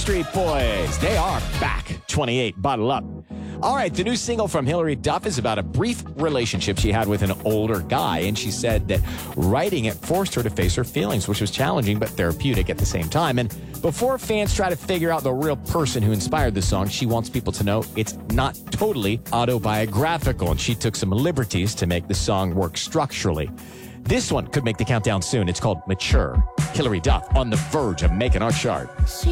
Backstreet Boys. They are back. 28, Bottle Up. All right, the new single from Hilary Duff is about a brief relationship she had with an older guy, and she said that writing it forced her to face her feelings, which was challenging but therapeutic at the same time. And before fans try to figure out the real person who inspired the song, she wants people to know it's not totally autobiographical, and she took some liberties to make the song work structurally. This one could make the countdown soon. It's called Mature. Hilary Duff on the verge of making our chart.